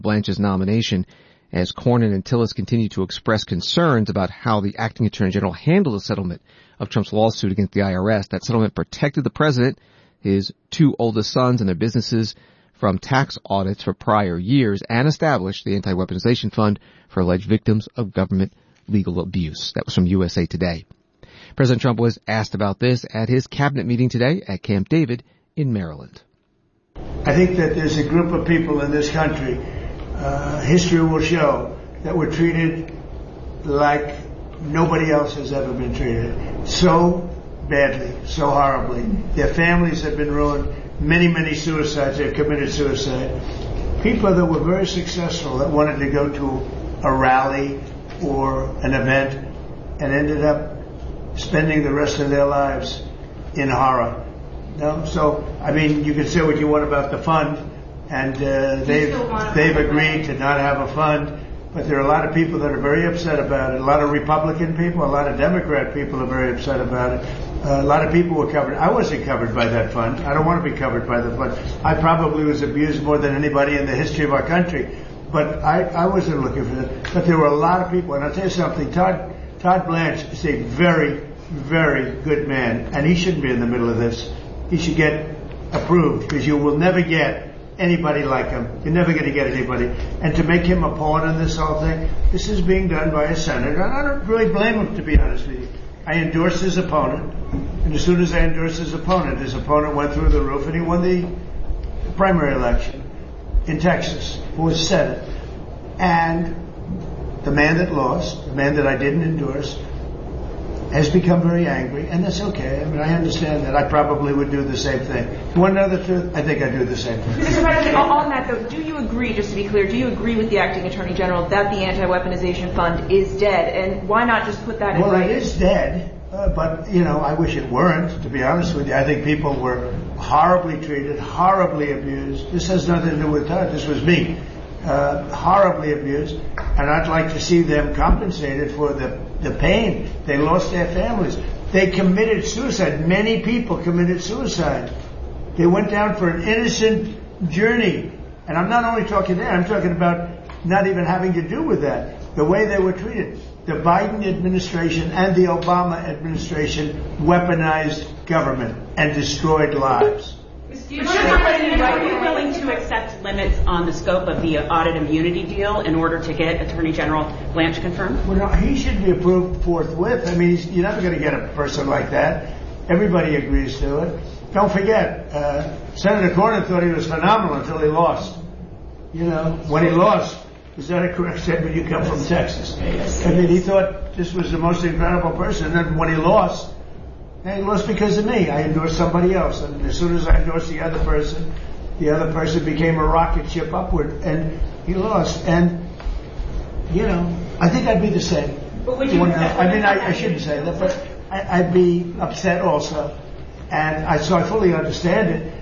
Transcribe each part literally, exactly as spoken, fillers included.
Blanche's nomination as Cornyn and Tillis continue to express concerns about how the acting attorney general handled the settlement of Trump's lawsuit against the I R S. That settlement protected the president, his two oldest sons, and their businesses from tax audits for prior years and established the Anti-Weaponization Fund for alleged victims of government legal abuse. That was from U S A Today. President Trump was asked about this at his cabinet meeting today at Camp David in Maryland. I think that there's a group of people in this country, uh, history will show, that were treated like nobody else has ever been treated. So badly, so horribly. Their families have been ruined. Many, many suicides. They've committed suicide. People that were very successful that wanted to go to a rally or an event and ended up spending the rest of their lives in horror. No? So, I mean, you can say what you want about the fund, and uh, they've they've agreed to not have a fund, but there are a lot of people that are very upset about it. A lot of Republican people, a lot of Democrat people are very upset about it. Uh, a lot of people were covered. I wasn't covered by that fund. I don't want to be covered by the fund. I probably was abused more than anybody in the history of our country, but I, I wasn't looking for that. But there were a lot of people, and I'll tell you something, Todd, Todd Blanche is a very, very good man, and he shouldn't be in the middle of this. He should get approved, because you will never get anybody like him. You're never going to get anybody. And to make him a pawn in this whole thing, this is being done by a senator, and I don't really blame him, to be honest with you. I endorsed his opponent, and as soon as I endorsed his opponent, his opponent went through the roof, and he won the primary election in Texas, who was Senate. And the man that lost, the man that I didn't endorse, has become very angry, and that's okay. I mean, I understand that. I probably would do the same thing. You want to know the truth? I think I'd do the same thing. Mister President, on that though, do you agree, just to be clear, do you agree with the acting attorney general that the anti-weaponization fund is dead? And why not just put that in well, writing? Well, it is dead, uh, but, you know, I wish it weren't, to be honest with you. I think people were horribly treated, horribly abused. This has nothing to do with Todd. This was me. Uh, horribly abused, and I'd like to see them compensated for the, the pain. They lost their families. They committed suicide. Many people committed suicide. They went down for an innocent journey. And I'm not only talking there, I'm talking about not even having to do with that. The way they were treated. The Biden administration and the Obama administration weaponized government and destroyed lives. Mister President, are you willing to accept limits on the scope of the audit immunity deal in order to get Attorney General Blanche confirmed? Well, no, he should be approved forthwith. I mean, you're never going to get a person like that. Everybody agrees to it. Don't forget, uh, Senator Cornyn thought he was phenomenal until he lost. You know, when he lost, is that a correct statement? You come from Texas. I mean, he thought this was the most incredible person, and then when he lost, and he lost because of me. I endorsed somebody else. And as soon as I endorsed the other person, the other person became a rocket ship upward. And he lost. And, you know, I think I'd be the same. But would you... I mean, I, I shouldn't say that, but I, I'd be upset also. And I, so I fully understand it.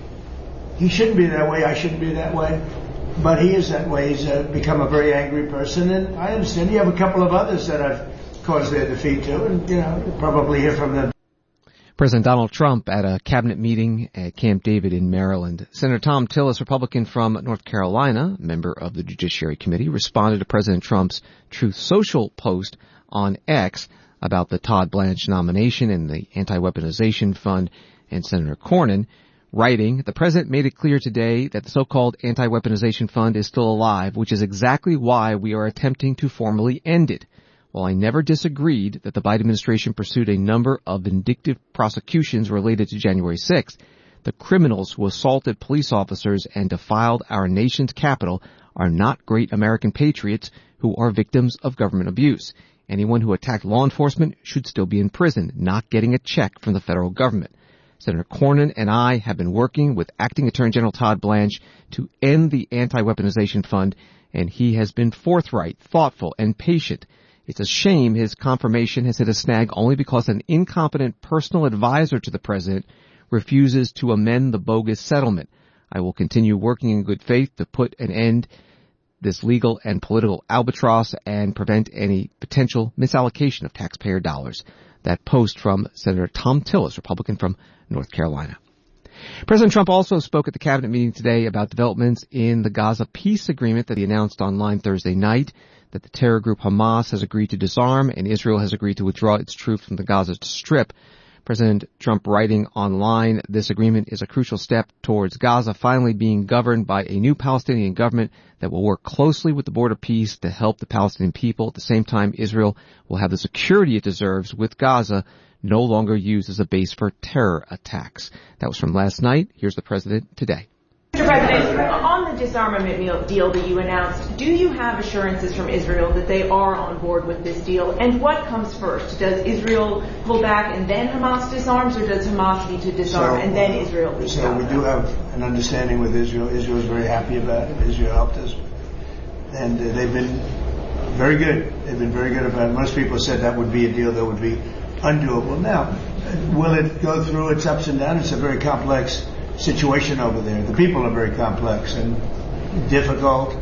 He shouldn't be that way. I shouldn't be that way. But he is that way. He's uh, become a very angry person. And I understand. You have a couple of others that I've caused their defeat to. And, you know, you'll probably hear from them. President Donald Trump at a cabinet meeting at Camp David in Maryland. Senator Thom Tillis, Republican from North Carolina, member of the Judiciary Committee, responded to President Trump's Truth Social post on X about the Todd Blanche nomination and the Anti-Weaponization Fund and Senator Cornyn, writing, "The president made it clear today that the so-called Anti-Weaponization Fund is still alive, which is exactly why we are attempting to formally end it. While I never disagreed that the Biden administration pursued a number of vindictive prosecutions related to January sixth, the criminals who assaulted police officers and defiled our nation's capital are not great American patriots who are victims of government abuse. Anyone who attacked law enforcement should still be in prison, not getting a check from the federal government. Senator Cornyn and I have been working with Acting Attorney General Todd Blanche to end the Anti-Weaponization Fund, and he has been forthright, thoughtful, and patient. It's a shame his confirmation has hit a snag only because an incompetent personal advisor to the president refuses to amend the bogus settlement. I will continue working in good faith to put an end this legal and political albatross and prevent any potential misallocation of taxpayer dollars." That post from Senator Thom Tillis, Republican from North Carolina. President Trump also spoke at the cabinet meeting today about developments in the Gaza peace agreement that he announced online Thursday night, that the terror group Hamas has agreed to disarm and Israel has agreed to withdraw its troops from the Gaza Strip. President Trump writing online, this agreement is a crucial step towards Gaza finally being governed by a new Palestinian government that will work closely with the Board of Peace to help the Palestinian people. At the same time, Israel will have the security it deserves with Gaza no longer used as a base for terror attacks. That was from last night. Here's the president today. Mister President, on the disarmament deal that you announced, do you have assurances from Israel that they are on board with this deal? And what comes first? Does Israel pull back and then Hamas disarms, or does Hamas need to disarm so, and then Israel disarms? So we do have an understanding with Israel. Israel is very happy about it. Israel helped us. And uh, they've been very good. They've been very good about it. Most people said that would be a deal that would be undoable. Now, will it go through its ups and downs? It's a very complex situation over there. The people are very complex and difficult.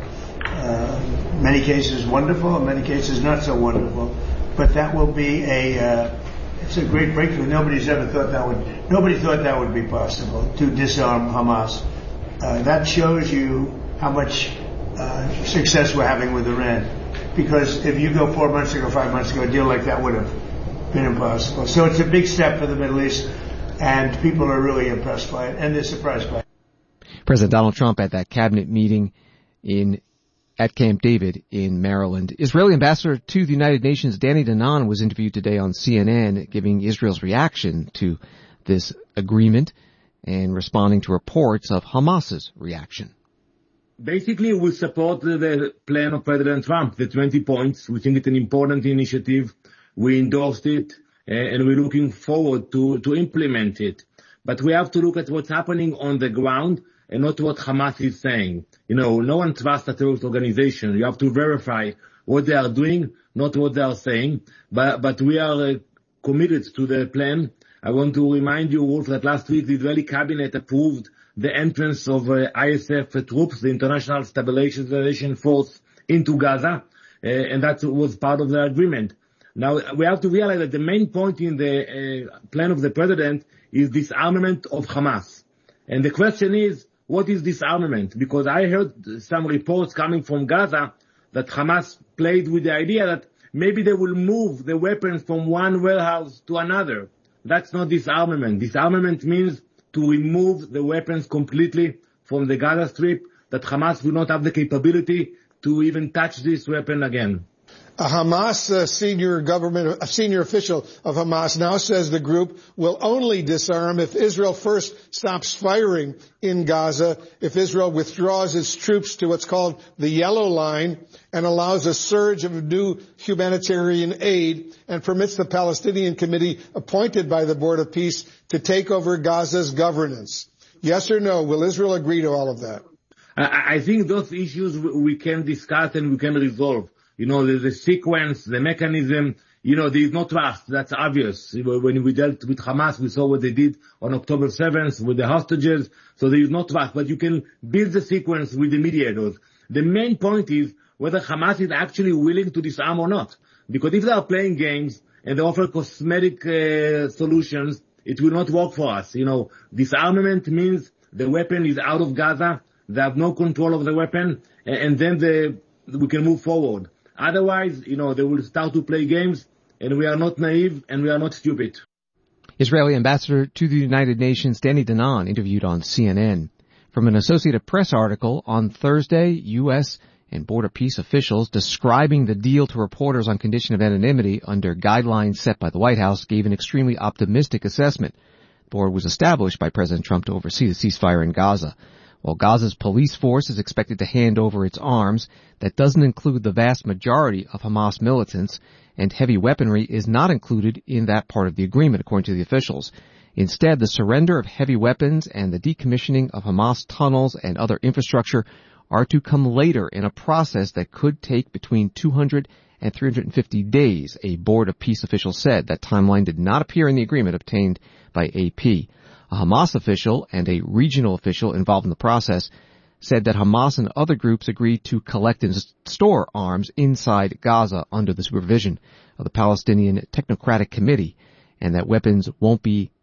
Uh, many cases wonderful, in many cases not so wonderful. But that will be a uh, it's a great breakthrough. Nobody's ever thought that would nobody thought that would be possible, to disarm Hamas. Uh, that shows you how much uh, success we're having with Iran. Because if you go four months ago, five months ago, a deal like that would have been impossible. So it's a big step for the Middle East, and people are really impressed by it, and they're surprised by it. President Donald Trump at that cabinet meeting in at Camp David in Maryland. Israeli ambassador to the United Nations, Danny Danon, was interviewed today on C N N, giving Israel's reaction to this agreement and responding to reports of Hamas's reaction. Basically, we support the plan of President Trump, the twenty points. We think it's an important initiative. We endorsed it, and we're looking forward to, to implement it. But we have to look at what's happening on the ground and not what Hamas is saying. You know, no one trusts a terrorist organization. You have to verify what they are doing, not what they are saying. But, but we are uh, committed to the plan. I want to remind you, Wolf, that last week the Israeli cabinet approved the entrance of uh, I S F troops, the International Stabilization Force, into Gaza, uh, and that was part of the agreement. Now, we have to realize that the main point in the uh, plan of the president is disarmament of Hamas. And the question is, what is disarmament? Because I heard some reports coming from Gaza that Hamas played with the idea that maybe they will move the weapons from one warehouse to another. That's not disarmament. Disarmament means to remove the weapons completely from the Gaza Strip, that Hamas will not have the capability to even touch this weapon again. A Hamas uh, senior government, a senior official of Hamas now says the group will only disarm if Israel first stops firing in Gaza, if Israel withdraws its troops to what's called the Yellow Line and allows a surge of new humanitarian aid and permits the Palestinian Committee appointed by the Board of Peace to take over Gaza's governance. Yes or no? Will Israel agree to all of that? I, I think those issues we can discuss and we can resolve. You know, the, the sequence, the mechanism, you know, there is no trust. That's obvious. When we dealt with Hamas, we saw what they did on October seventh with the hostages. So there is no trust. But you can build the sequence with the mediators. The main point is whether Hamas is actually willing to disarm or not. Because if they are playing games and they offer cosmetic uh, solutions, it will not work for us. You know, disarmament means the weapon is out of Gaza. They have no control of the weapon. And, and then the, we can move forward. Otherwise, you know, they will start to play games, and we are not naive and we are not stupid. Israeli ambassador to the United Nations, Danny Danon, interviewed on C N N. From an Associated Press article on Thursday, U S and Board of Peace officials describing the deal to reporters on condition of anonymity under guidelines set by the White House gave an extremely optimistic assessment. The board was established by President Trump to oversee the ceasefire in Gaza. While Gaza's police force is expected to hand over its arms, that doesn't include the vast majority of Hamas militants, and heavy weaponry is not included in that part of the agreement, according to the officials. Instead, the surrender of heavy weapons and the decommissioning of Hamas tunnels and other infrastructure are to come later in a process that could take between two hundred and three hundred fifty days, a Board of Peace official said. That timeline did not appear in the agreement obtained by A P. A Hamas official and a regional official involved in the process said that Hamas and other groups agreed to collect and store arms inside Gaza under the supervision of the Palestinian Technocratic Committee, and that weapons won't be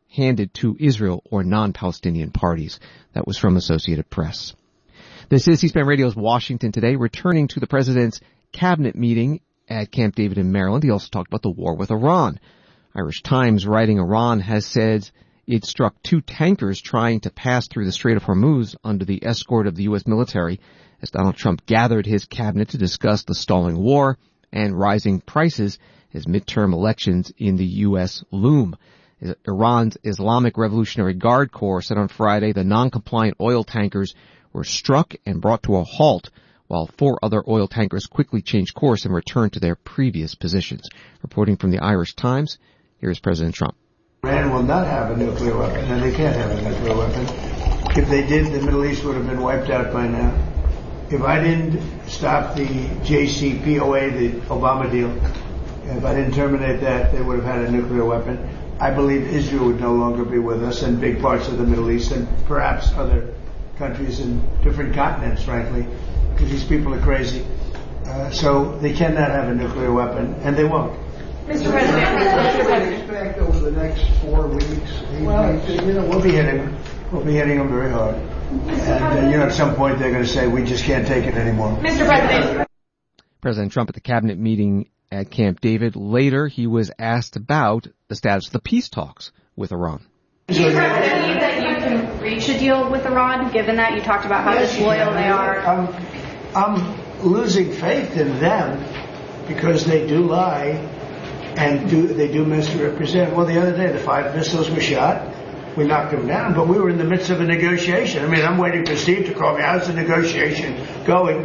handed to Israel or non-Palestinian parties. That was from Associated Press. This is C-SPAN Radio's Washington Today. Returning to the president's cabinet meeting at Camp David in Maryland, he also talked about the war with Iran. Irish Times writing Iran has said it struck two tankers trying to pass through the Strait of Hormuz under the escort of the U S military as Donald Trump gathered his cabinet to discuss the stalling war and rising prices as midterm elections in the U S loom. Iran's Islamic Revolutionary Guard Corps said on Friday the non-compliant oil tankers were struck and brought to a halt, while four other oil tankers quickly changed course and returned to their previous positions. Reporting from the Irish Times, here's President Trump. Iran will not have a nuclear weapon, and they can't have a nuclear weapon. If they did, the Middle East would have been wiped out by now. If I didn't stop the J C P O A, the Obama deal, if I didn't terminate that, they would have had a nuclear weapon. I believe Israel would no longer be with us and big parts of the Middle East and perhaps other countries in different continents, frankly, because these people are crazy. Uh, so they cannot have a nuclear weapon, and they won't. Mister President, Mister President. Expect over the next four weeks, eight well, weeks. You know, we'll be hitting them. We'll be hitting them very hard. And, uh, you know, at some point they're going to say, we just can't take it anymore. Mister President. President Trump at the cabinet meeting at Camp David. Later, he was asked about the status of the peace talks with Iran. Do you believe that you can reach a deal with Iran, given that you talked about how Yes, disloyal they are? I'm, I'm losing faith in them because they do lie and do they do misrepresent. Well, the other day, the five missiles were shot. We knocked them down, but we were in the midst of a negotiation. I mean, I'm waiting for Steve to call me. How's the negotiation going?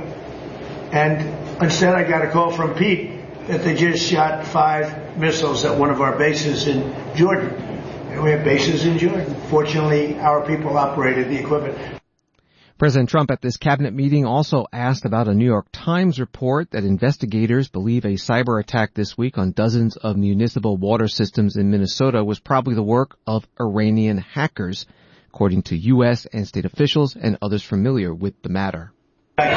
And instead, I got a call from Pete that they just shot five missiles at one of our bases in Jordan. And we have bases in Jordan. Fortunately, our people operated the equipment. President Trump at this cabinet meeting also asked about a New York Times report that investigators believe a cyber attack this week on dozens of municipal water systems in Minnesota was probably the work of Iranian hackers, according to U S and state officials and others familiar with the matter. Enjoy,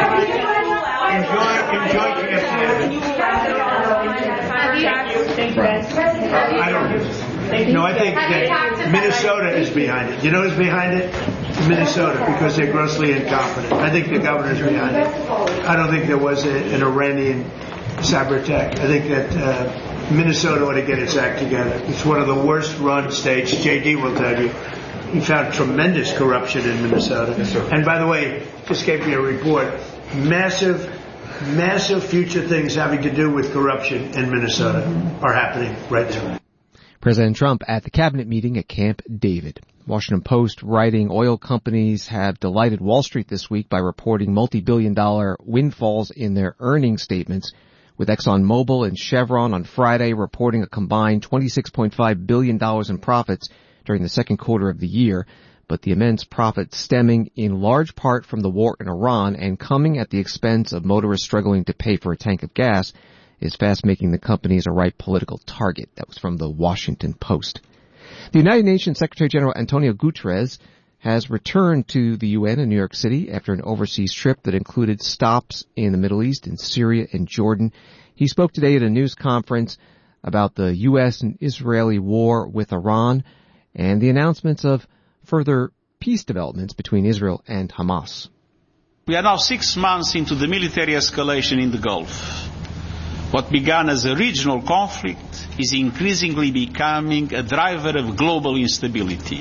enjoy I don't. No, I think that Minnesota is behind it. You know who's behind it? Minnesota, because they're grossly incompetent. I think the governor's behind it. I don't think there was a, an Iranian cyber attack. I think that uh, Minnesota ought to get its act together. It's one of the worst run states. J D will tell you. He found tremendous corruption in Minnesota. Yes, and by the way, just gave me a report. Massive, massive future things having to do with corruption in Minnesota are happening right now. President Trump at the cabinet meeting at Camp David. Washington Post writing oil companies have delighted Wall Street this week by reporting multi-billion dollar windfalls in their earnings statements, with ExxonMobil and Chevron on Friday reporting a combined twenty-six point five billion dollars in profits during the second quarter of the year, but the immense profits stemming in large part from the war in Iran and coming at the expense of motorists struggling to pay for a tank of gas is fast making the companies a ripe political target. That was from the Washington Post. The United Nations Secretary General Antonio Guterres has returned to the U N in New York City after an overseas trip that included stops in the Middle East, in Syria and Jordan. He spoke today at a news conference about the U S and Israeli war with Iran and the announcements of further peace developments between Israel and Hamas. We are now six months into the military escalation in the Gulf. What began as a regional conflict is increasingly becoming a driver of global instability.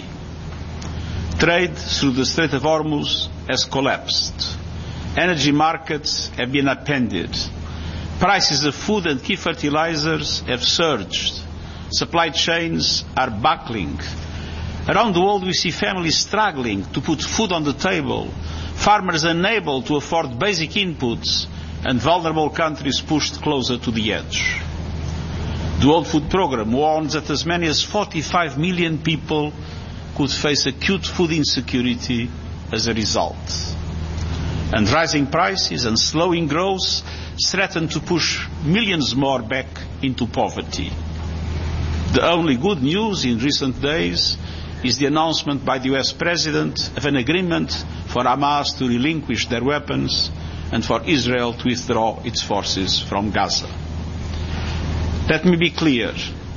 Trade through the Strait of Hormuz has collapsed. Energy markets have been upended. Prices of food and key fertilizers have surged. Supply chains are buckling. Around the world we see families struggling to put food on the table, farmers unable to afford basic inputs, and vulnerable countries pushed closer to the edge. The World Food Programme warns that as many as forty-five million people could face acute food insecurity as a result. And rising prices and slowing growth threaten to push millions more back into poverty. The only good news in recent days is the announcement by the U S President of an agreement for Hamas to relinquish their weapons and for Israel to withdraw its forces from Gaza. Let me be clear.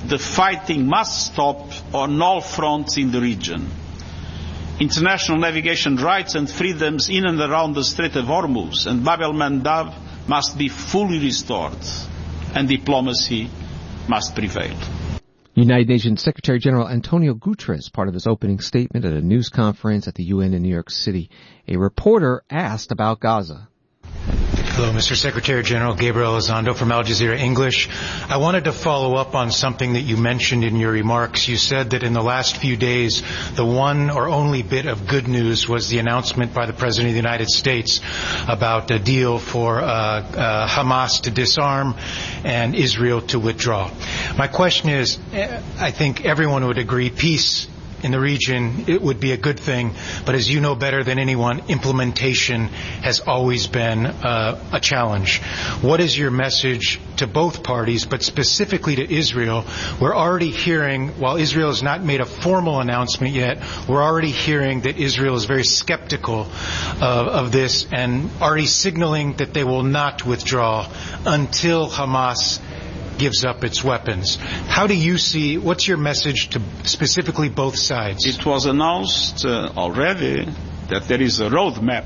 the fighting must stop on all fronts in the region. International navigation rights and freedoms in and around the Strait of Hormuz and Bab el-Mandab must be fully restored, and diplomacy must prevail. United Nations Secretary General Antonio Guterres, part of his opening statement at a news conference at the U N in New York City. A reporter asked about Gaza. Hello, Mister Secretary General. Gabriel Elizondo from Al Jazeera English. I wanted to follow up on something that you mentioned in your remarks. You said that in the last few days, the one or only bit of good news was the announcement by the President of the United States about a deal for uh, uh, Hamas to disarm and Israel to withdraw. My question is, I think everyone would agree peace in the region, it would be a good thing, but as you know better than anyone, implementation has always been uh, a challenge. What is your message to both parties, but specifically to Israel? We're already hearing, while Israel has not made a formal announcement yet, we're already hearing that Israel is very skeptical of, of this and already signaling that they will not withdraw until Hamas gives up its weapons. How do you see, what's your message to specifically both sides? It was announced uh, already that there is a roadmap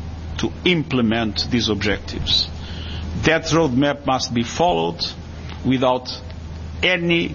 to implement these objectives. That roadmap must be followed without any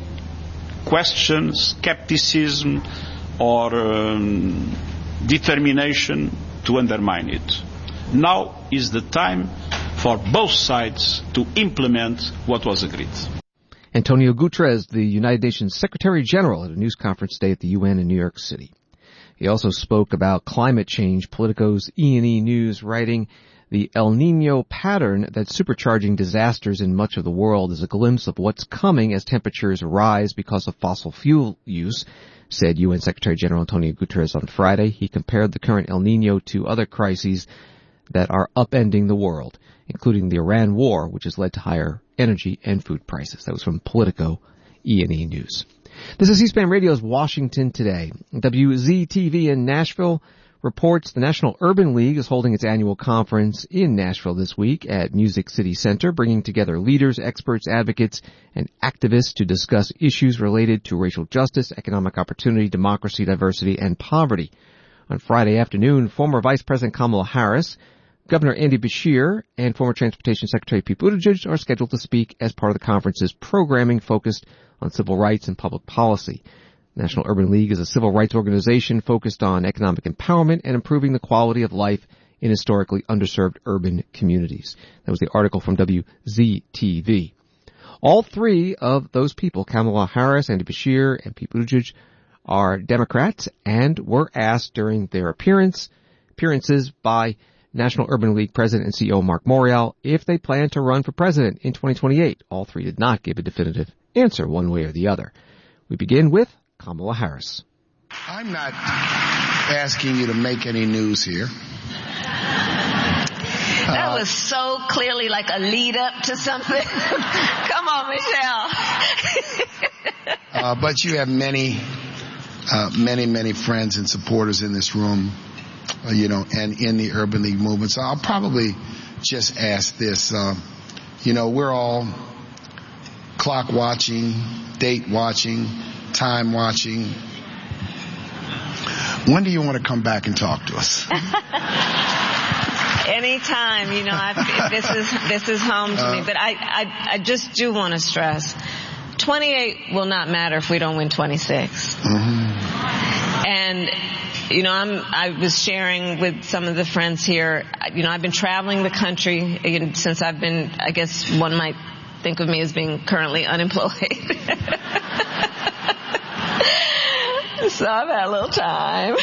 question, skepticism, or um, determination to undermine it. Now is the time for both sides to implement what was agreed. Antonio Guterres, the United Nations Secretary General, at a news conference today at the U N in New York City. He also spoke about climate change. Politico's E and E News writing, the El Niño pattern that's supercharging disasters in much of the world is a glimpse of what's coming as temperatures rise because of fossil fuel use, said U N Secretary General Antonio Guterres on Friday. He compared the current El Niño to other crises that are upending the world, including the Iran war, which has led to higher energy and food prices. That was from Politico E and E News. This is C-SPAN Radio's Washington Today. W Z T V in Nashville reports the National Urban League is holding its annual conference in Nashville this week at Music City Center, bringing together leaders, experts, advocates, and activists to discuss issues related to racial justice, economic opportunity, democracy, diversity, and poverty. On Friday afternoon, former Vice President Kamala Harris, Governor Andy Beshear, and former Transportation Secretary Pete Buttigieg are scheduled to speak as part of the conference's programming focused on civil rights and public policy. The National Urban League is a civil rights organization focused on economic empowerment and improving the quality of life in historically underserved urban communities. That was the article from W Z T V. All three of those people, Kamala Harris, Andy Beshear, and Pete Buttigieg, are Democrats and were asked during their appearance appearances by National Urban League President and C E O Mark Morial if they plan to run for president in twenty twenty-eight. All three did not give a definitive answer one way or the other. We begin with Kamala Harris. I'm not asking you to make any news here. That uh, was so clearly like a lead up to something. Come on, Michelle. uh, but you have many, uh, many, many friends and supporters in this room. Uh, you know, and in the Urban League movement. So I'll probably just ask this. Uh, you know, we're all clock watching, date watching, time watching. When do you want to come back and talk to us? Anytime. You know, I've, this is this is home to uh, me. But I, I, I just do want to stress, twenty-eight will not matter if we don't win twenty-six. Mm-hmm. And you know, I'm, I was sharing with some of the friends here, you know, I've been traveling the country since I've been, I guess one might think of me as being currently unemployed. So I've had a little time.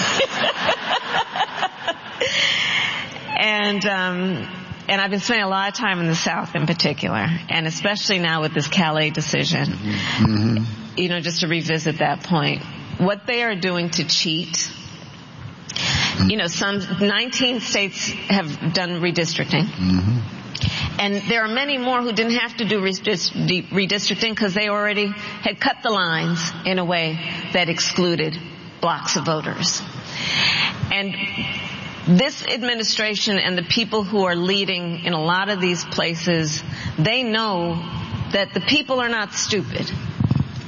and, um, and I've been spending a lot of time in the South in particular, and especially now with this Calais decision, mm-hmm. you know, just to revisit that point. What they are doing to cheat, you know, some nineteen states have done redistricting. Mm-hmm. And there are many more who didn't have to do redistricting because they already had cut the lines in a way that excluded blocks of voters. And this administration and the people who are leading in a lot of these places, they know that the people are not stupid.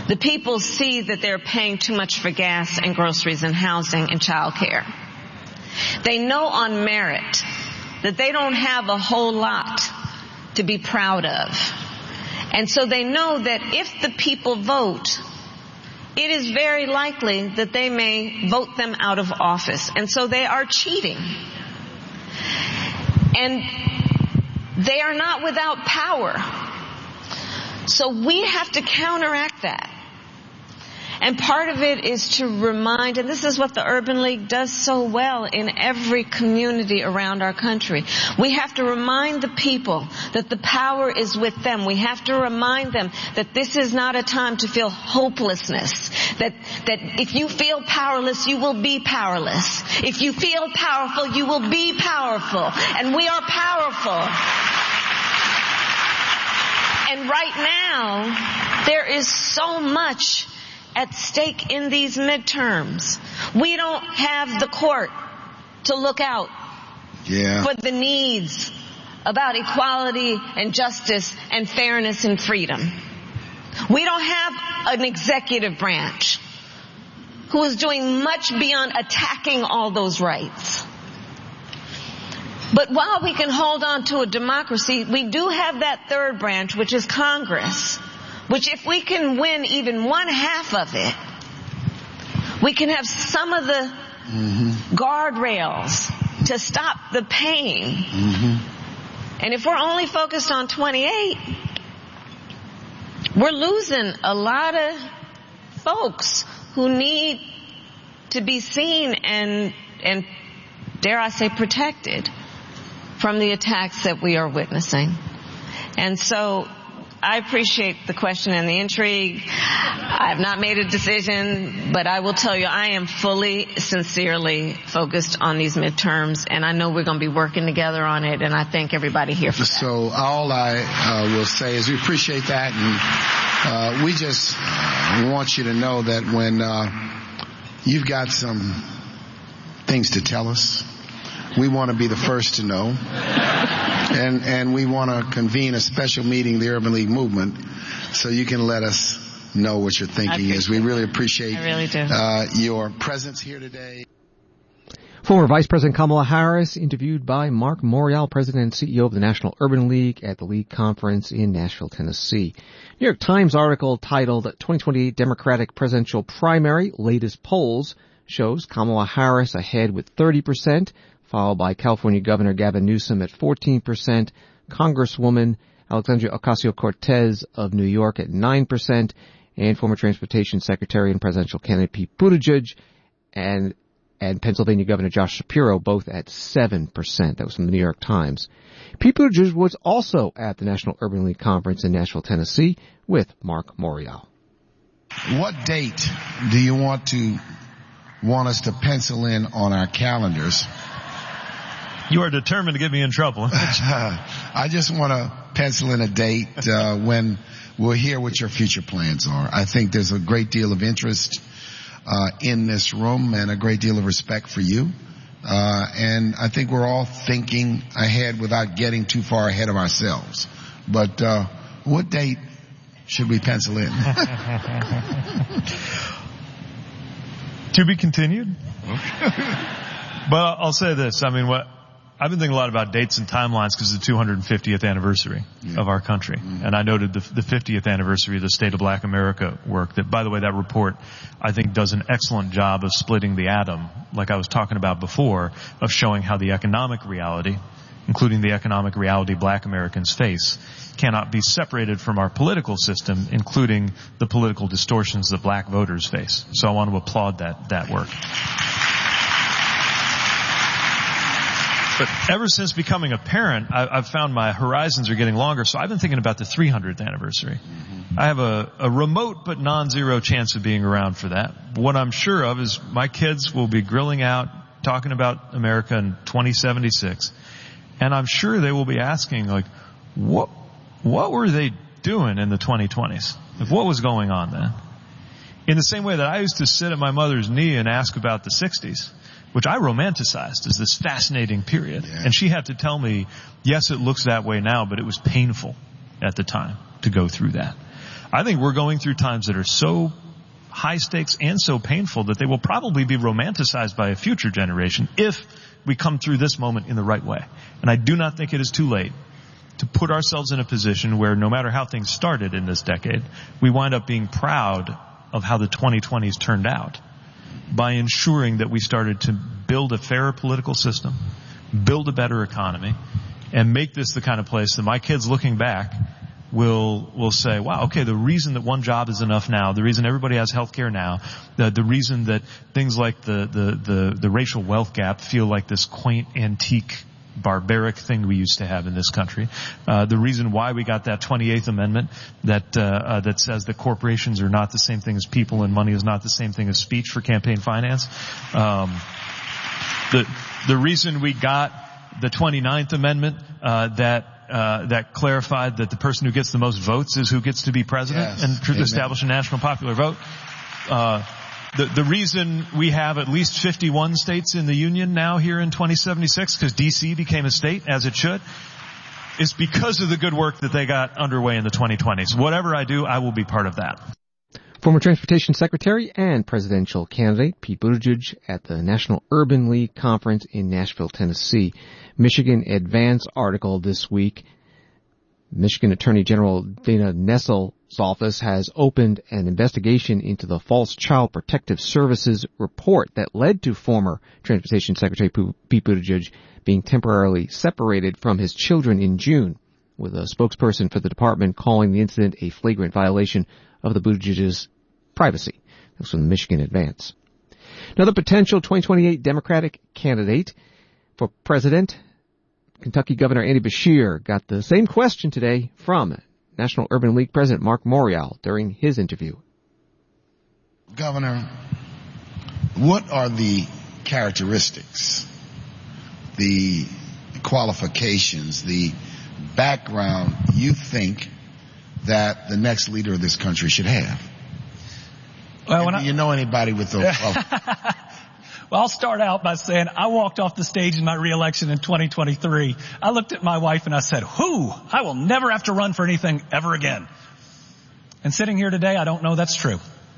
The people see that they're paying too much for gas and groceries and housing and childcare. They know on merit that they don't have a whole lot to be proud of. And so they know that if the people vote, it is very likely that they may vote them out of office. And so they are cheating. And they are not without power. So we have to counteract that. And part of it is to remind, and this is what the Urban League does so well in every community around our country. We have to remind the people that the power is with them. We have to remind them that this is not a time to feel hopelessness. That, that if you feel powerless, you will be powerless. If you feel powerful, you will be powerful. And we are powerful. And right now, there is so much at stake in these midterms. We don't have the court to look out yeah. for the needs about equality and justice and fairness and freedom. We don't have an executive branch who is doing much beyond attacking all those rights. But while we can hold on to a democracy, we do have that third branch, which is Congress, which if we can win even one half of it, we can have some of the mm-hmm. guardrails to stop the pain. Mm-hmm. And if we're only focused on twenty-eight, we're losing a lot of folks who need to be seen and, and dare I say, protected from the attacks that we are witnessing. And so I appreciate the question and the intrigue. I have not made a decision, but I will tell you I am fully, sincerely focused on these midterms, and I know we're going to be working together on it, and I thank everybody here for that. So all I uh, will say is we appreciate that, and uh, we just want you to know that when uh, you've got some things to tell us, we want to be the first to know. And, and we want to convene a special meeting, the Urban League Movement, so you can let us know what your thinking is. We really appreciate I really do. Uh, your presence here today. Former Vice President Kamala Harris interviewed by Mark Morial, President and C E O of the National Urban League at the League Conference in Nashville, Tennessee. New York Times article titled twenty twenty-eight Democratic Presidential Primary Latest Polls shows Kamala Harris ahead with thirty percent. Followed by California Governor Gavin Newsom at fourteen percent, Congresswoman Alexandria Ocasio-Cortez of New York at nine percent, and former Transportation Secretary and presidential candidate Pete Buttigieg and, and Pennsylvania Governor Josh Shapiro both at seven percent. That was from the New York Times. Pete Buttigieg was also at the National Urban League Conference in Nashville, Tennessee with Mark Morial. What date do you want to want us to pencil in on our calendars? You are determined to get me in trouble. I just want to pencil in a date uh, when we'll hear what your future plans are. I think there's a great deal of interest uh, in this room and a great deal of respect for you. Uh, and I think we're all thinking ahead without getting too far ahead of ourselves. But uh, what date should we pencil in? To be continued. But I'll say this. I mean, what I've been thinking a lot about dates and timelines because it's the two hundred fiftieth anniversary yeah. of our country. Mm-hmm. And I noted the, the fiftieth anniversary of the State of Black America work that, by the way, that report, I think, does an excellent job of splitting the atom, like I was talking about before, of showing how the economic reality, including the economic reality Black Americans face, cannot be separated from our political system, including the political distortions that Black voters face. So I want to applaud that, that work. But ever since becoming a parent, I've found my horizons are getting longer, so I've been thinking about the three hundredth anniversary. Mm-hmm. I have a, a remote but non-zero chance of being around for that. What I'm sure of is my kids will be grilling out, talking about America in twenty seventy-six, and I'm sure they will be asking, like, what, what were they doing in the twenty twenties? Like, what was going on then? In the same way that I used to sit at my mother's knee and ask about the sixties. Which I romanticized as this fascinating period. Yeah. And she had to tell me, yes, it looks that way now, but it was painful at the time to go through that. I think we're going through times that are so high stakes and so painful that they will probably be romanticized by a future generation if we come through this moment in the right way. And I do not think it is too late to put ourselves in a position where no matter how things started in this decade, we wind up being proud of how the twenty twenties turned out by ensuring that we started to build a fairer political system, build a better economy, and make this the kind of place that my kids looking back will will say, wow, okay, the reason that one job is enough now, the reason everybody has health care now, the, the reason that things like the, the, the, the racial wealth gap feel like this quaint, antique, barbaric thing we used to have in this country, uh, the reason why we got that twenty-eighth Amendment that uh, uh, that says that corporations are not the same thing as people and money is not the same thing as speech for campaign finance. Um, the the reason we got the twenty-ninth Amendment uh, that Uh, that clarified that the person who gets the most votes is who gets to be president, yes. and to Amen. establish a national popular vote. Uh, the, the reason we have at least fifty-one states in the union now here in twenty seventy-six, because D C became a state, as it should, is because of the good work that they got underway in the twenty twenties. Whatever I do, I will be part of that. Former Transportation Secretary and presidential candidate Pete Buttigieg at the National Urban League Conference in Nashville, Tennessee. Michigan Advance article this week. Michigan Attorney General Dana Nessel's office has opened an investigation into the false Child Protective Services report that led to former Transportation Secretary Pete Buttigieg being temporarily separated from his children in June, with a spokesperson for the department calling the incident a flagrant violation of the Buttigieg's privacy. That's from the Michigan Advance. Another potential twenty twenty-eight Democratic candidate for president, Kentucky Governor Andy Beshear, got the same question today from National Urban League President Mark Morial during his interview. Governor, what are the characteristics, the qualifications, the background you think that the next leader of this country should have? Well, when do I, you know anybody with those? Well, I'll start out by saying I walked off the stage in my reelection in twenty twenty-three. I looked at my wife and I said, whoo, I will never have to run for anything ever again. And sitting here today, I don't know that's true.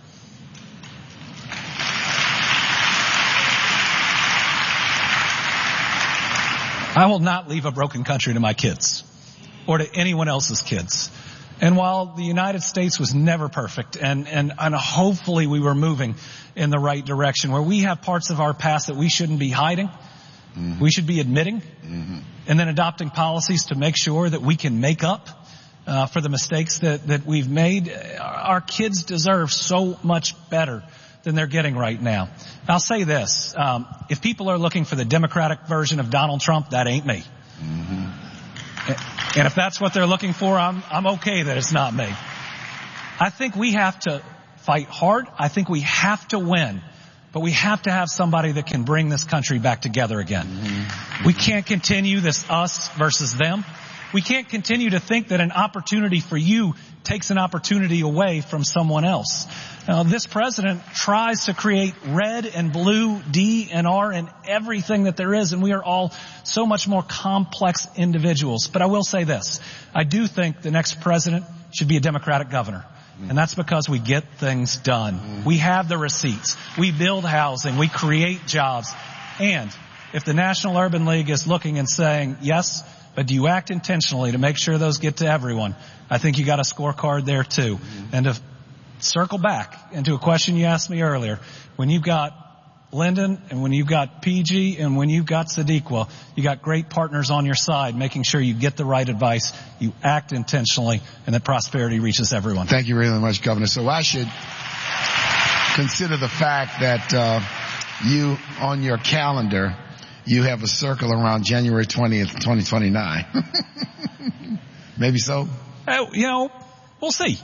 I will not leave a broken country to my kids or to anyone else's kids. And while the United States was never perfect, and, and, and hopefully we were moving in the right direction, where we have parts of our past that we shouldn't be hiding, mm-hmm. we should be admitting, mm-hmm. and then adopting policies to make sure that we can make up uh, for the mistakes that, that we've made. Our kids deserve so much better than they're getting right now. I'll say this, um, if people are looking for the Democratic version of Donald Trump, that ain't me. Mm-hmm. And if that's what they're looking for, I'm, I'm okay that it's not me. I think we have to fight hard. I think we have to win. But we have to have somebody that can bring this country back together again. Mm-hmm. We can't continue this us versus them. We can't continue to think that an opportunity for you takes an opportunity away from someone else. Now, this president tries to create red and blue, D and R and everything that there is, and we are all so much more complex individuals. But I will say this. I do think the next president should be a Democratic governor. And that's because we get things done. We have the receipts. We build housing. We create jobs. And if the National Urban League is looking and saying, yes, but do you act intentionally to make sure those get to everyone? I think you got a scorecard there too. And to circle back into a question you asked me earlier, when you've got Lyndon and when you've got P G and when you've got Sadiqa, you got great partners on your side making sure you get the right advice, you act intentionally, and that prosperity reaches everyone. Thank you really much, Governor. So I should consider the fact that uh, you, on your calendar, you have a circle around January twentieth, twenty twenty-nine. Maybe so? Oh, you know, we'll see.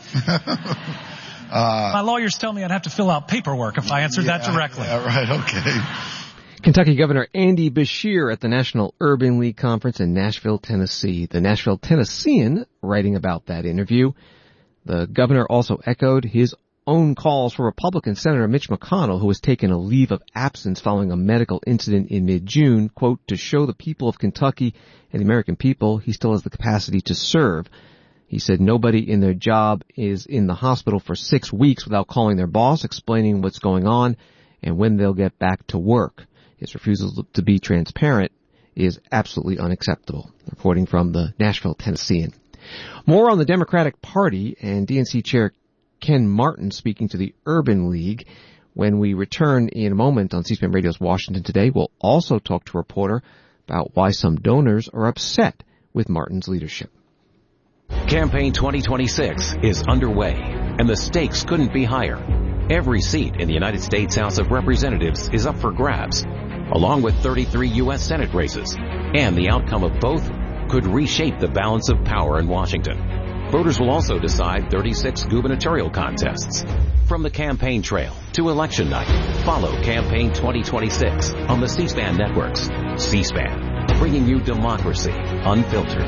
Uh, My lawyers tell me I'd have to fill out paperwork if I answered yeah, that directly. Yeah, right, okay. Kentucky Governor Andy Beshear at the National Urban League Conference in Nashville, Tennessee. The Nashville Tennessean writing about that interview. The governor also echoed his own calls for Republican Senator Mitch McConnell, who has taken a leave of absence following a medical incident in mid-June, quote, to show the people of Kentucky and the American people he still has the capacity to serve. He said nobody in their job is in the hospital for six weeks without calling their boss, explaining what's going on and when they'll get back to work. His refusal to be transparent is absolutely unacceptable. Reporting from the Nashville Tennessean. More on the Democratic Party and D N C Chair Ken Martin speaking to the Urban League. When we return in a moment on C-SPAN Radio's Washington Today, we'll also talk to a reporter about why some donors are upset with Martin's leadership. Campaign twenty twenty-six is underway, and the stakes couldn't be higher. Every seat in the United States House of Representatives is up for grabs, along with thirty-three U S Senate races, and the outcome of both could reshape the balance of power in Washington. Voters will also decide thirty-six gubernatorial contests. From the campaign trail to election night, follow Campaign twenty twenty-six on the C-SPAN networks. C-SPAN, bringing you democracy unfiltered.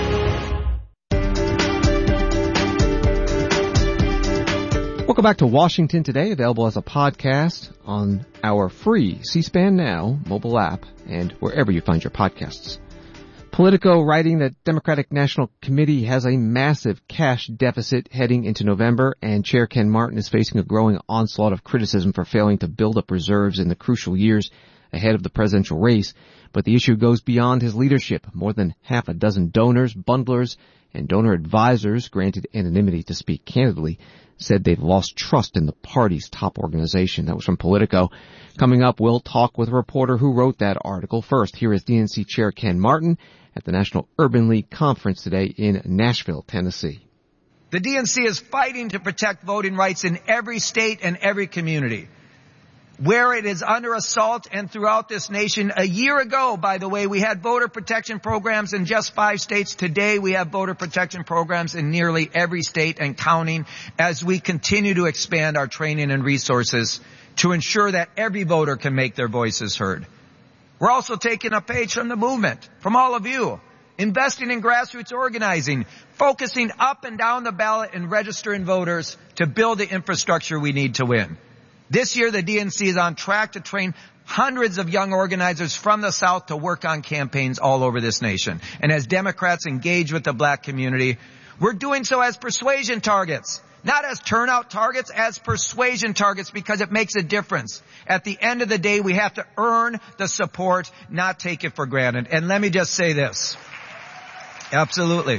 Welcome back to Washington Today, available as a podcast on our free C-SPAN Now mobile app and wherever you find your podcasts. Politico writing that Democratic National Committee has a massive cash deficit heading into November, and Chair Ken Martin is facing a growing onslaught of criticism for failing to build up reserves in the crucial years ahead of the presidential race. But the issue goes beyond his leadership. More than half a dozen donors, bundlers, and donor advisors, granted anonymity to speak candidly, said they've lost trust in the party's top organization. That was from Politico. Coming up, we'll talk with a reporter who wrote that article. First, here is D N C Chair Ken Martin at the National Urban League Conference today in Nashville, Tennessee. The D N C is fighting to protect voting rights in every state and every community. Where it is under assault and throughout this nation. A year ago, by the way, we had voter protection programs in just five states. Today, we have voter protection programs in nearly every state and counting as we continue to expand our training and resources to ensure that every voter can make their voices heard. We're also taking a page from the movement, from all of you, investing in grassroots organizing, focusing up and down the ballot and registering voters to build the infrastructure we need to win. This year, the D N C is on track to train hundreds of young organizers from the South to work on campaigns all over this nation. And as Democrats engage with the black community, we're doing so as persuasion targets, not as turnout targets, as persuasion targets, because it makes a difference. At the end of the day, we have to earn the support, not take it for granted. And let me just say this. Absolutely.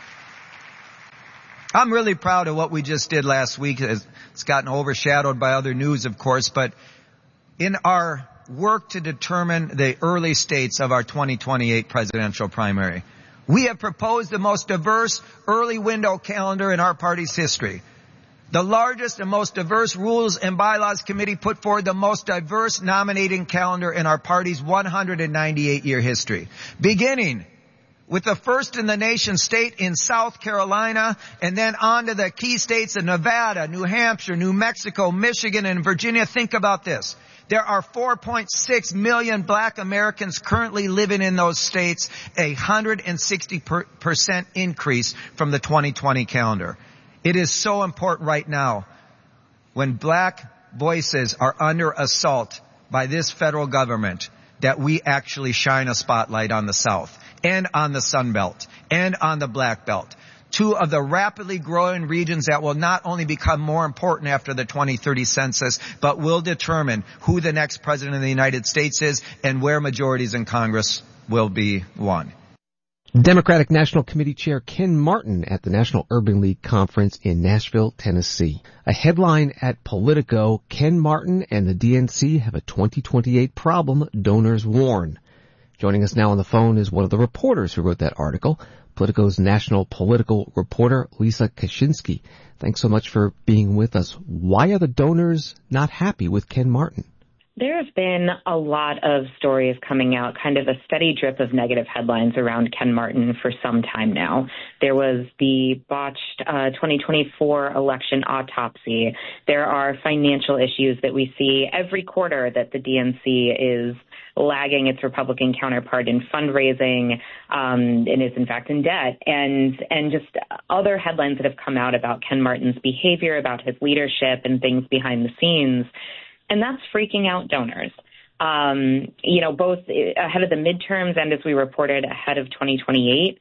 I'm really proud of what we just did last week. It's gotten overshadowed by other news, of course, but in our work to determine the early states of our twenty twenty-eight presidential primary, we have proposed the most diverse early window calendar in our party's history. The largest and most diverse Rules and Bylaws Committee put forward the most diverse nominating calendar in our party's one hundred ninety-eight year history, beginning with the first in the nation state in South Carolina, and then on to the key states of Nevada, New Hampshire, New Mexico, Michigan, and Virginia. Think about this. There are four point six million black Americans currently living in those states, a one hundred sixty percent increase from the twenty twenty calendar. It is so important right now when black voices are under assault by this federal government that we actually shine a spotlight on the South and on the Sun Belt and on the Black Belt, two of the rapidly growing regions that will not only become more important after the twenty thirty census, but will determine who the next president of the United States is and where majorities in Congress will be won. Democratic National Committee Chair Ken Martin at the National Urban League Conference in Nashville, Tennessee. A headline at Politico, Ken Martin and the D N C have a twenty twenty-eight problem, donors warn. Joining us now on the phone is one of the reporters who wrote that article, Politico's national political reporter, Lisa Kaczynski. Thanks so much for being with us. Why are the donors not happy with Ken Martin? There have been a lot of stories coming out, kind of a steady drip of negative headlines around Ken Martin for some time now. There was the botched uh, twenty twenty-four election autopsy. There are financial issues that we see every quarter that the D N C is lagging its Republican counterpart in fundraising, um, and is in fact in debt, and and just other headlines that have come out about Ken Martin's behavior, about his leadership and things behind the scenes. And that's freaking out donors. Um, you know, both ahead of the midterms and as we reported ahead of twenty twenty-eight,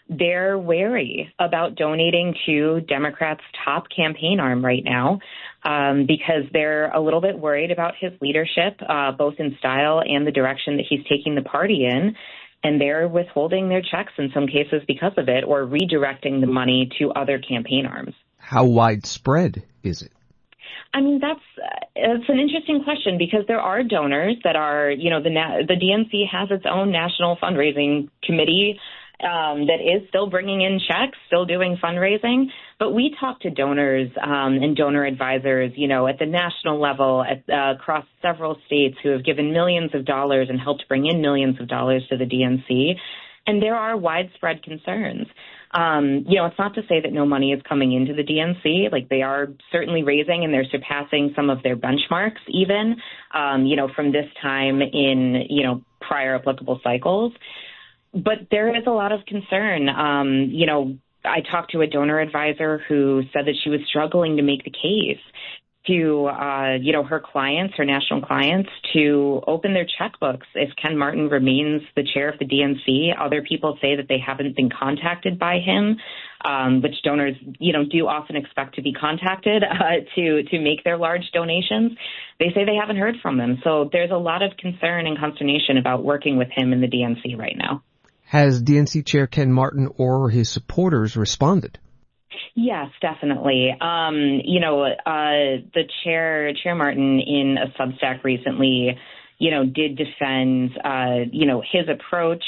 they're wary about donating to Democrats' top campaign arm right now um, because they're a little bit worried about his leadership, uh, both in style and the direction that he's taking the party in. And they're withholding their checks in some cases because of it, or redirecting the money to other campaign arms. How widespread is it? I mean, that's uh, it's an interesting question because there are donors that are, you know, the na- the D N C has its own national fundraising committee um, that is still bringing in checks, still doing fundraising. But we talk to donors um, and donor advisors, you know, at the national level, at, uh, across several states who have given millions of dollars and helped bring in millions of dollars to the D N C. And there are widespread concerns. Um, you know, it's not to say that no money is coming into the D N C. Like, they are certainly raising and they're surpassing some of their benchmarks even, um, you know, from this time in, you know, prior applicable cycles. But there is a lot of concern. Um, you know, I talked to a donor advisor who said that she was struggling to make the case to, uh, you know, her clients, her national clients, to open their checkbooks if Ken Martin remains the chair of the D N C. Other people say that they haven't been contacted by him, um, which donors, you know, do often expect to be contacted uh, to to make their large donations. They say they haven't heard from him. So there's a lot of concern and consternation about working with him in the D N C right now. Has D N C Chair Ken Martin or his supporters responded? Yes, definitely. Um, you know, uh, the chair, Chair Martin, in a Substack recently, you know, did defend, uh, you know, his approach,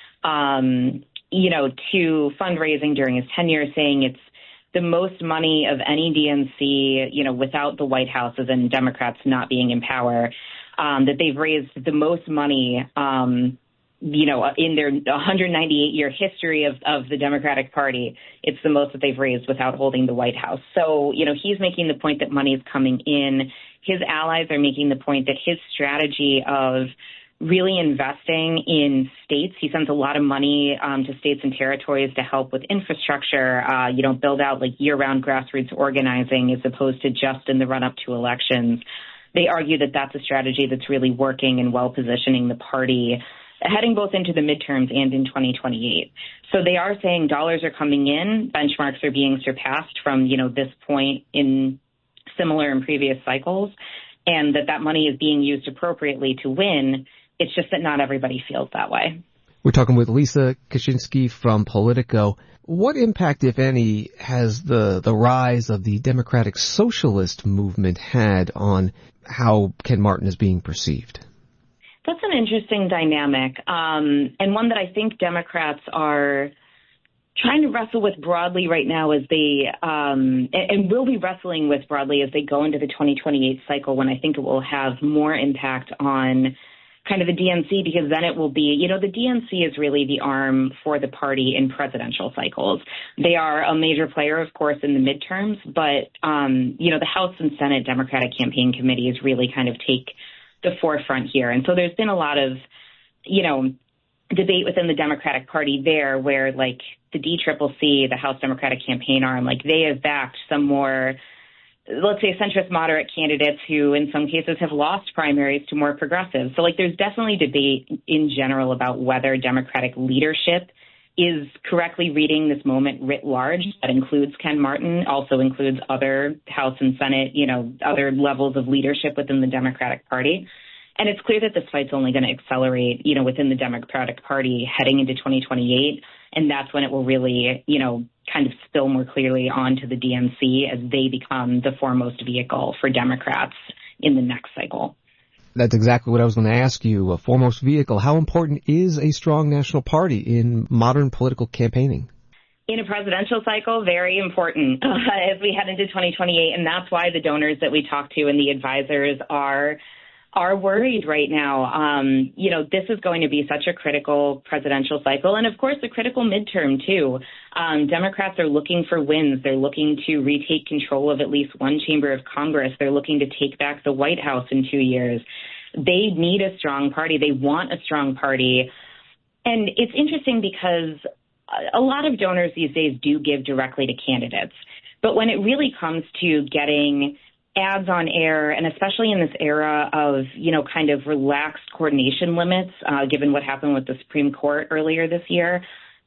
um, you know, to fundraising during his tenure, saying it's the most money of any D N C, you know, without the White House, as in Democrats not being in power, um, that they've raised the most money, um, you know, in their one hundred ninety-eight year history of, of the Democratic Party. It's the most that they've raised without holding the White House. So, you know, he's making the point that money is coming in. His allies are making the point that his strategy of really investing in states, he sends a lot of money um, to states and territories to help with infrastructure, uh, you know, build out like year-round grassroots organizing as opposed to just in the run-up to elections. They argue that that's a strategy that's really working and well-positioning the party heading both into the midterms and in twenty twenty-eight. So they are saying dollars are coming in, benchmarks are being surpassed from, you know, this point in similar and previous cycles, and that that money is being used appropriately to win. It's just that not everybody feels that way. We're talking with Lisa Kaczynski from Politico. What impact, if any, has the, the rise of the Democratic Socialist movement had on how Ken Martin is being perceived? That's an interesting dynamic, um, and one that I think Democrats are trying to wrestle with broadly right now as they, um, and, and will be wrestling with broadly as they go into the twenty twenty-eight cycle, when I think it will have more impact on kind of the D N C, because then it will be, you know, the D N C is really the arm for the party in presidential cycles. They are a major player, of course, in the midterms, but, um, you know, the House and Senate Democratic Campaign Committees really kind of take the forefront here. And so there's been a lot of, you know, debate within the Democratic Party there where, like, the D C C C, the House Democratic Campaign Arm, like, they have backed some more, let's say, centrist moderate candidates who in some cases have lost primaries to more progressives. So, like, there's definitely debate in general about whether Democratic leadership is correctly reading this moment writ large. That includes Ken Martin, also includes other House and Senate, you know, other levels of leadership within the Democratic Party. And it's clear that this fight's only going to accelerate, you know, within the Democratic Party heading into twenty twenty-eight. And that's when it will really, you know, kind of spill more clearly onto the D N C as they become the foremost vehicle for Democrats in the next cycle. That's exactly what I was going to ask you. A foremost vehicle. How important is a strong national party in modern political campaigning? In a presidential cycle, very important uh, as we head into twenty twenty-eight. And that's why the donors that we talk to and the advisors are are worried right now. Um, you know, this is going to be such a critical presidential cycle. And, of course, a critical midterm, too. Um, Democrats are looking for wins. They're looking to retake control of at least one chamber of Congress. They're looking to take back the White House in two years. They need a strong party. They want a strong party. And it's interesting because a lot of donors these days do give directly to candidates. But when it really comes to getting ads on air, and especially in this era of, you know, kind of relaxed coordination limits, uh, given what happened with the Supreme Court earlier this year,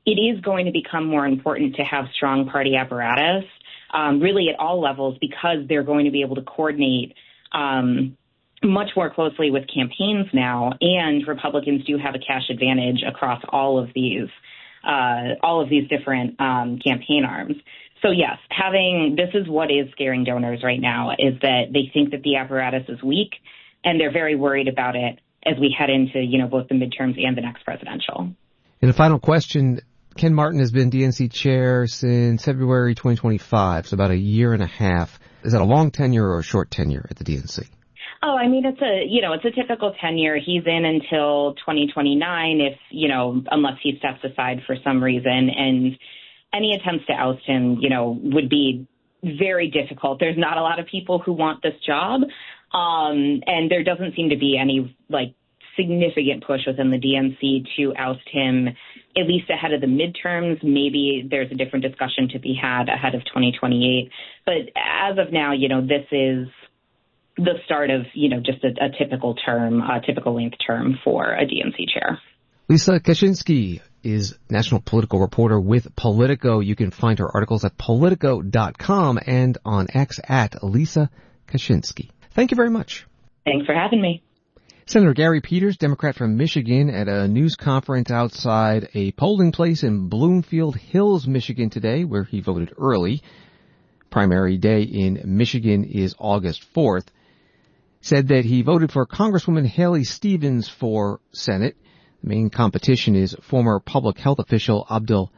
it is going to become more important to have strong party apparatus, um, really at all levels, because they're going to be able to coordinate um, much more closely with campaigns now, and Republicans do have a cash advantage across all of these, uh, all of these different um, campaign arms. So yes, having, this is what is scaring donors right now, is that they think that the apparatus is weak, and they're very worried about it as we head into, you know, both the midterms and the next presidential. And a final question, Ken Martin has been D N C chair since February twenty twenty-five, so about a year and a half. Is that a long tenure or a short tenure at the D N C? Oh, I mean, it's a, you know, it's a typical tenure. He's in until twenty twenty-nine if, you know, unless he steps aside for some reason. And any attempts to oust him, you know, would be very difficult. There's not a lot of people who want this job. Um, and there doesn't seem to be any, like, significant push within the D N C to oust him, at least ahead of the midterms. Maybe there's a different discussion to be had ahead of twenty twenty-eight. But as of now, you know, this is the start of, you know, just a, a typical term, a typical length term for a D N C chair. Lisa Kaczynski is national political reporter with Politico. You can find her articles at politico dot com and on X at Lisa Kaczynski. Thank you very much. Thanks for having me. Senator Gary Peters, Democrat from Michigan, at a news conference outside a polling place in Bloomfield Hills, Michigan today, where he voted early. Primary day in Michigan is August fourth. Said that he voted for Congresswoman Haley Stevens for Senate. The main competition is former public health official Abdul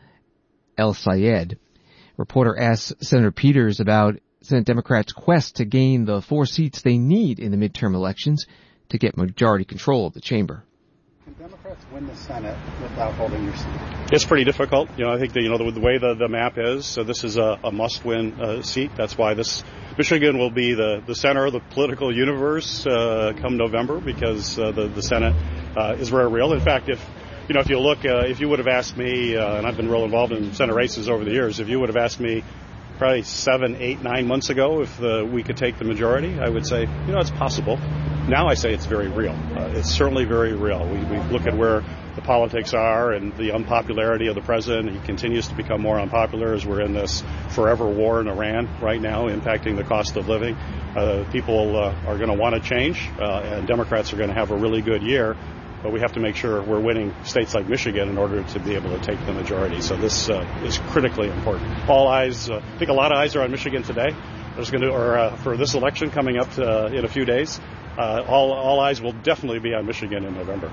El-Sayed. Reporter asked Senator Peters about Senate Democrats' quest to gain the four seats they need in the midterm elections to get majority control of the chamber. Can Democrats win the Senate without holding your seat? It's pretty difficult. You know, I think that, you know, the, the way the, the map is, so this is a, a must-win uh, seat. That's why this Michigan will be the, the center of the political universe uh, come November, because uh, the, the Senate uh, is very real. In fact, if you know, if you look, uh, if you would have asked me, uh, and I've been real involved in Senate races over the years, if you would have asked me probably seven, eight, nine months ago if uh, we could take the majority, I would say, you know, it's possible. Now I say it's very real. Uh, it's certainly very real. We, we look at where the politics are and the unpopularity of the president. He continues to become more unpopular as we're in this forever war in Iran right now, impacting the cost of living. Uh, people uh, are going to want to change, uh, and Democrats are going to have a really good year. But we have to make sure we're winning states like Michigan in order to be able to take the majority. So this uh, is critically important. All eyes, uh, I think a lot of eyes are on Michigan today. There's going to, or uh, for this election coming up to, uh, in a few days. Uh, all, all eyes will definitely be on Michigan in November.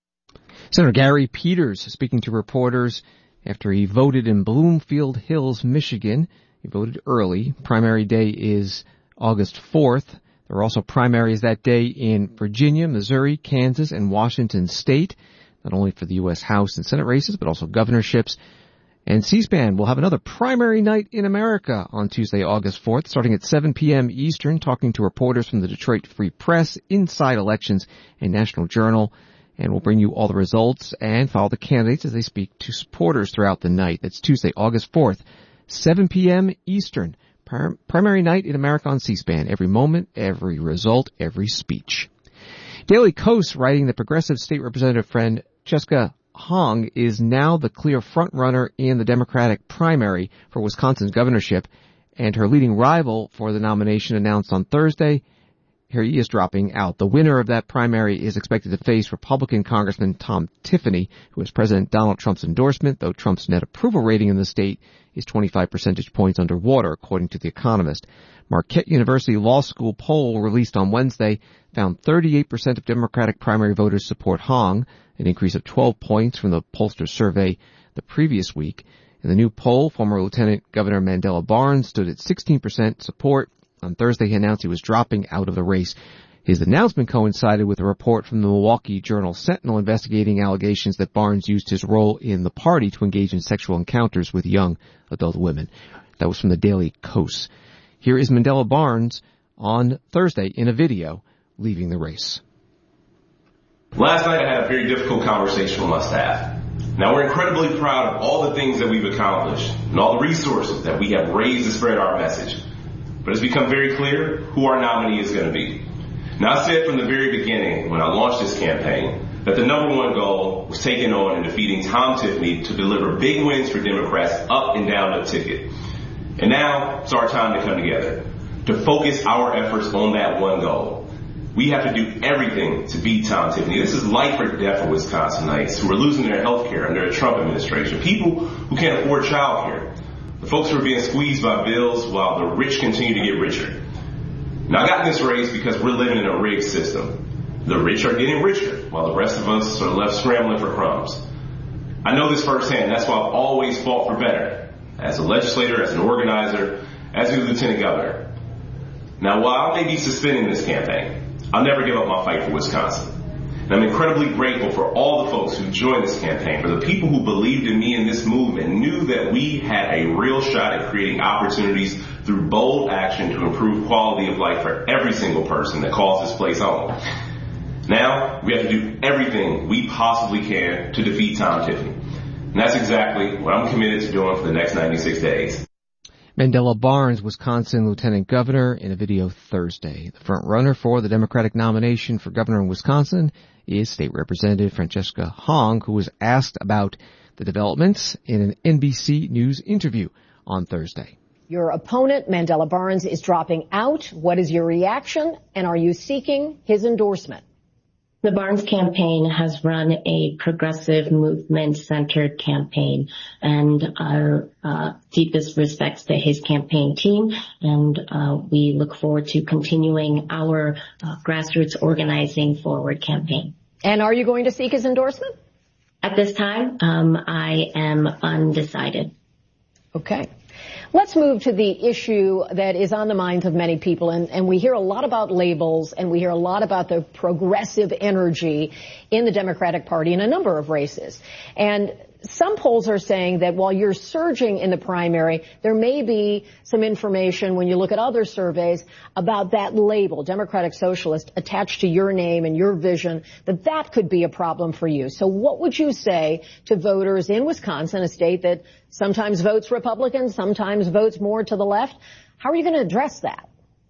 Senator Gary Peters speaking to reporters after he voted in Bloomfield Hills, Michigan. He voted early. Primary day is August fourth. There are also primaries that day in Virginia, Missouri, Kansas, and Washington State, not only for the U S House and Senate races, but also governorships. And C-SPAN will have another primary night in America on Tuesday, August fourth, starting at seven p.m. Eastern, talking to reporters from the Detroit Free Press, Inside Elections, and National Journal. And we'll bring you all the results and follow the candidates as they speak to supporters throughout the night. That's Tuesday, August fourth, seven p.m. Eastern. Primary night in America on C-SPAN. Every moment, every result, every speech. Daily Kos writing that progressive state representative friend Jessica Hong is now the clear frontrunner in the Democratic primary for Wisconsin's governorship, and her leading rival for the nomination announced on Thursday, here he is dropping out. The winner of that primary is expected to face Republican Congressman Tom Tiffany, who has President Donald Trump's endorsement, though Trump's net approval rating in the state is twenty-five percentage points underwater, according to The Economist. Marquette University Law School poll released on Wednesday found thirty-eight percent of Democratic primary voters support Hong, an increase of twelve points from the pollster's survey the previous week. In the new poll, former Lieutenant Governor Mandela Barnes stood at sixteen percent support. On Thursday, he announced he was dropping out of the race. His announcement coincided with a report from the Milwaukee Journal Sentinel investigating allegations that Barnes used his role in the party to engage in sexual encounters with young adult women. That was from the Daily Kos. Here is Mandela Barnes on Thursday in a video leaving the race. Last night I had a very difficult conversation with my staff. Now we're incredibly proud of all the things that we've accomplished and all the resources that we have raised to spread our message. But it's become very clear who our nominee is going to be. Now, I said from the very beginning when I launched this campaign that the number one goal was taking on and defeating Tom Tiffany to deliver big wins for Democrats up and down the ticket. And now it's our time to come together, to focus our efforts on that one goal. We have to do everything to beat Tom Tiffany. This is life or death for Wisconsinites who are losing their health care under a Trump administration, people who can't afford child care, the folks who are being squeezed by bills while the rich continue to get richer. Now, I got in this race because we're living in a rigged system. The rich are getting richer while the rest of us are left scrambling for crumbs. I know this firsthand. That's why I've always fought for better, as a legislator, as an organizer, as a lieutenant governor. Now, while I may be suspending this campaign, I'll never give up my fight for Wisconsin. And I'm incredibly grateful for all the folks who joined this campaign, for the people who believed in me and this movement, knew that we had a real shot at creating opportunities through bold action to improve quality of life for every single person that calls this place home. Now, we have to do everything we possibly can to defeat Tom Tiffany. And that's exactly what I'm committed to doing for the next ninety-six days. Mandela Barnes, Wisconsin Lieutenant Governor, in a video Thursday. The front runner for the Democratic nomination for governor in Wisconsin is State Representative Francesca Hong, who was asked about the developments in an N B C News interview on Thursday. Your opponent, Mandela Barnes, is dropping out. What is your reaction, and are you seeking his endorsement? The Barnes campaign has run a progressive movement-centered campaign, and our uh, deepest respects to his campaign team, and uh, we look forward to continuing our uh, grassroots organizing forward campaign. And are you going to seek his endorsement? At this time, um, I am undecided. Okay. Let's move to the issue that is on the minds of many people, and, and we hear a lot about labels, and we hear a lot about the progressive energy in the Democratic Party in a number of races. And some polls are saying that while you're surging in the primary, there may be some information when you look at other surveys about that label, Democratic Socialist, attached to your name and your vision, that that could be a problem for you. So what would you say to voters in Wisconsin, a state that sometimes votes Republican, sometimes votes more to the left? How are you going to address that?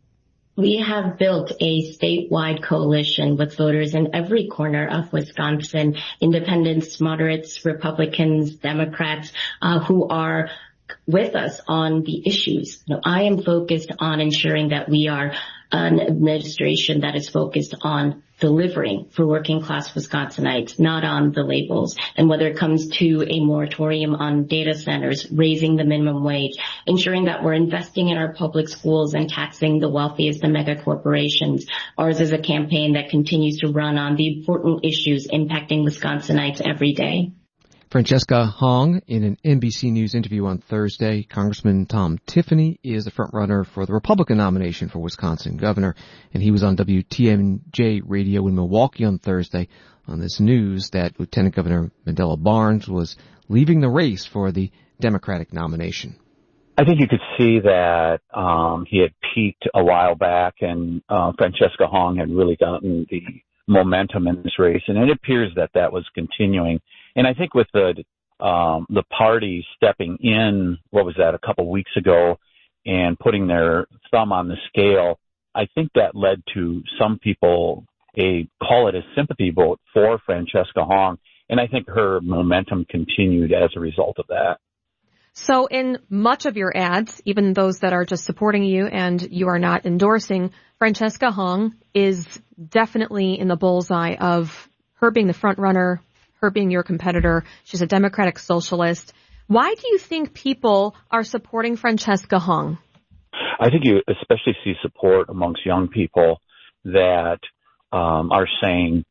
We have built a statewide coalition with voters in every corner of Wisconsin, independents, moderates, Republicans, Democrats, uh, who are with us on the issues. You know, I am focused on ensuring that we are an administration that is focused on delivering for working class Wisconsinites, not on the labels. And whether it comes to a moratorium on data centers, raising the minimum wage, ensuring that we're investing in our public schools and taxing the wealthiest and mega corporations, ours is a campaign that continues to run on the important issues impacting Wisconsinites every day. Francesca Hong, in an N B C News interview on Thursday. Congressman Tom Tiffany is the frontrunner for the Republican nomination for Wisconsin governor, and he was on W T M J radio in Milwaukee on Thursday on this news that Lieutenant Governor Mandela Barnes was leaving the race for the Democratic nomination. I think you could see that um, he had peaked a while back, and uh, Francesca Hong had really gotten the momentum in this race, and it appears that that was continuing. And I think with the um, the party stepping in, what was that, a couple weeks ago, and putting their thumb on the scale, I think that led to some people a call it a sympathy vote for Francesca Hong, and I think her momentum continued as a result of that. So in much of your ads, even those that are just supporting you and you are not endorsing, Francesca Hong is definitely in the bullseye of her being the front runner, her being your competitor. She's a Democratic Socialist. Why do you think people are supporting Francesca Hong? I think you especially see support amongst young people that um, are saying,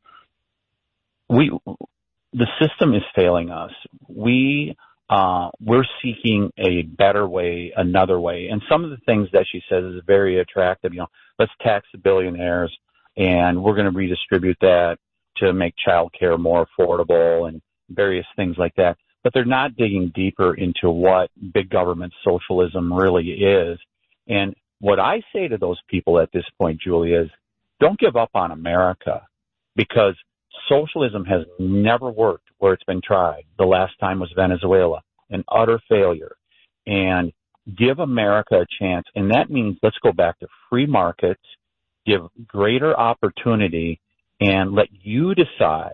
"We, the system is failing us. We, uh, we're seeking a better way, another way." And some of the things that she says is very attractive. You know, let's tax the billionaires, and we're going to redistribute that to make child care more affordable and various things like that. But they're not digging deeper into what big government socialism really is. And what I say to those people at this point, Julie, is don't give up on America, because socialism has never worked where it's been tried. The last time was Venezuela, an utter failure. And give America a chance. And that means let's go back to free markets, give greater opportunity, and let you decide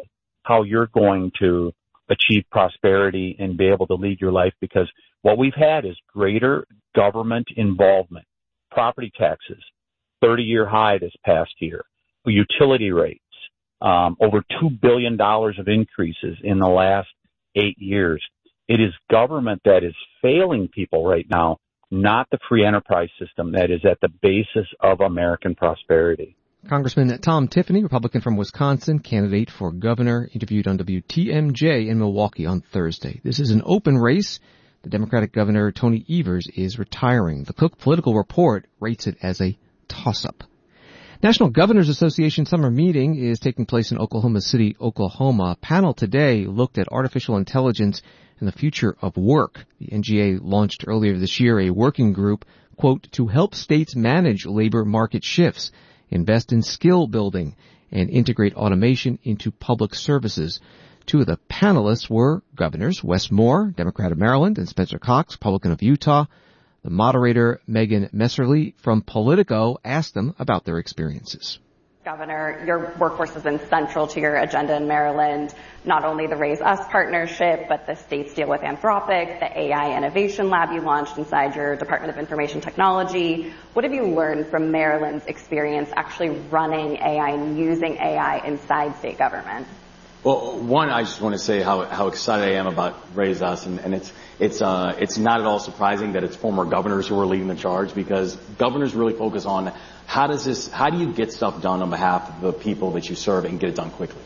how you're going to achieve prosperity and be able to lead your life, because what we've had is greater government involvement. Property taxes, thirty-year high this past year. Utility rates, um, over two billion dollars of increases in the last eight years. It is government that is failing people right now, not the free enterprise system that is at the basis of American prosperity. Congressman Tom Tiffany, Republican from Wisconsin, candidate for governor, interviewed on W T M J in Milwaukee on Thursday. This is an open race. The Democratic Governor Tony Evers is retiring. The Cook Political Report rates it as a toss-up. National Governors Association summer meeting is taking place in Oklahoma City, Oklahoma. A panel today looked at artificial intelligence and the future of work. The N G A launched earlier this year a working group, quote, to help states manage labor market shifts, invest in skill building, and integrate automation into public services. Two of the panelists were Governors Wes Moore, Democrat of Maryland, and Spencer Cox, Republican of Utah. The moderator, Megan Messerly from Politico, asked them about their experiences. Governor, your workforce has been central to your agenda in Maryland, not only the Raise Us partnership, but the state's deal with Anthropic, the A I Innovation Lab you launched inside your Department of Information Technology. What have you learned from Maryland's experience actually running A I and using A I inside state government? Well, one, I just want to say how, how excited I am about Raise Us, and, and it's it's uh, it's not at all surprising that it's former governors who are leading the charge, because governors really focus on how does this, how do you get stuff done on behalf of the people that you serve and get it done quickly.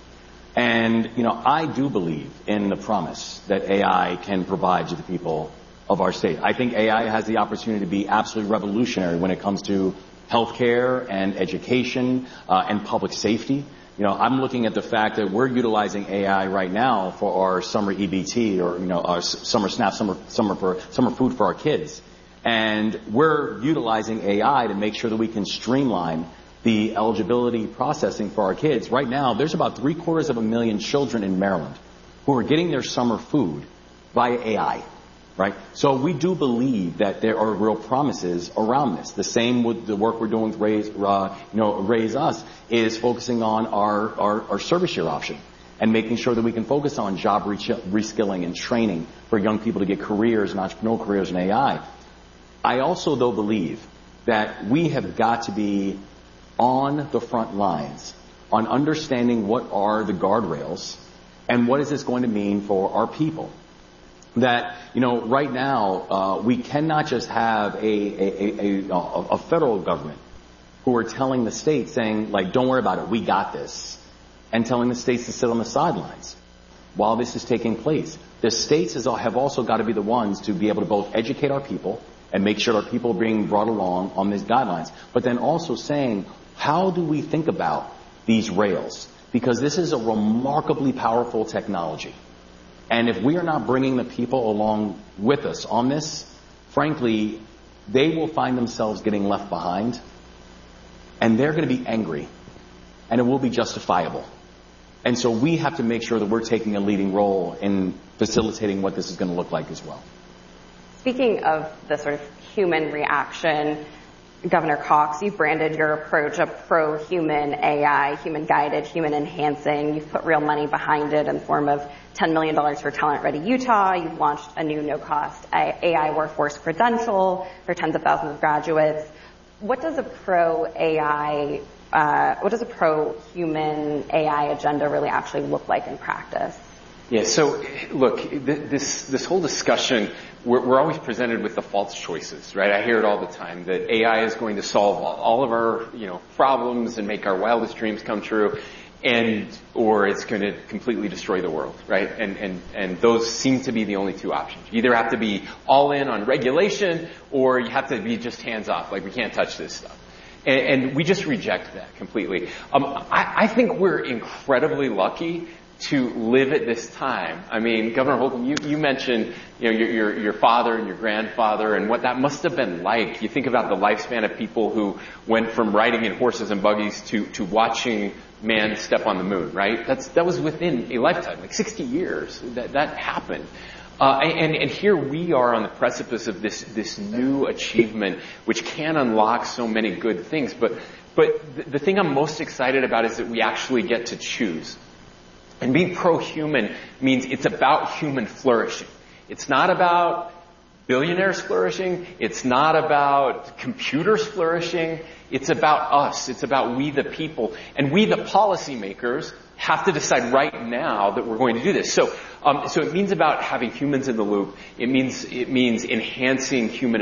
And you know, I do believe in the promise that A I can provide to the people of our state. I think A I has the opportunity to be absolutely revolutionary when it comes to healthcare and education uh, and public safety. You know, I'm looking at the fact that we're utilizing A I right now for our summer E B T, or, you know, our summer SNAP, summer, summer, for, summer food for our kids. And we're utilizing A I to make sure that we can streamline the eligibility processing for our kids. Right now, there's about three quarters of a million children in Maryland who are getting their summer food via A I. Right? So we do believe that there are real promises around this. The same with the work we're doing with Raise, uh, you know, Raise Us is focusing on our, our, our service year option and making sure that we can focus on job re- reskilling and training for young people to get careers and entrepreneurial careers in A I. I also, though, believe that we have got to be on the front lines on understanding what are the guardrails and what is this going to mean for our people. That, you know, right now, uh, we cannot just have a, a, a, a, a federal government who are telling the states, saying, like, don't worry about it, we got this, and telling the states to sit on the sidelines while this is taking place. The states is, have also got to be the ones to be able to both educate our people and make sure our people are being brought along on these guidelines, but then also saying, how do we think about these rails? Because this is a remarkably powerful technology. And if we are not bringing the people along with us on this, frankly, they will find themselves getting left behind. And they're going to be angry. And it will be justifiable. And so we have to make sure that we're taking a leading role in facilitating what this is going to look like as well. Speaking of the sort of human reaction, Governor Cox, you've branded your approach a pro-human A I, human-guided, human-enhancing. You've put real money behind it in the form of ten million dollars for Talent Ready Utah. You've launched a new no-cost A I workforce credential for tens of thousands of graduates. What does a pro-A I, uh, what does a pro-human A I agenda really actually look like in practice? Yeah, so look, this this whole discussion, we're, we're always presented with the false choices, right? I hear it all the time that A I is going to solve all, all of our, you know, problems and make our wildest dreams come true, and or it's going to completely destroy the world, right? And and and those seem to be the only two options. You either have to be all in on regulation, or you have to be just hands off, like we can't touch this stuff. And, and we just reject that completely. Um, I, I think we're incredibly lucky to live at this time. I mean, Governor Holcomb, you, you mentioned, you know, your, your, your father and your grandfather and what that must have been like. You think about the lifespan of people who went from riding in horses and buggies to, to watching man step on the moon, right? That's, that was within a lifetime, like sixty years that, that happened. Uh, and, and here we are on the precipice of this, this new achievement, which can unlock so many good things. But, but the, the thing I'm most excited about is that we actually get to choose. And being pro-human means it's about human flourishing. It's not about billionaires flourishing. It's not about computers flourishing. It's about us. It's about we the people. And we the policymakers have to decide right now that we're going to do this. So, um, so it means about having humans in the loop. It means, it means enhancing human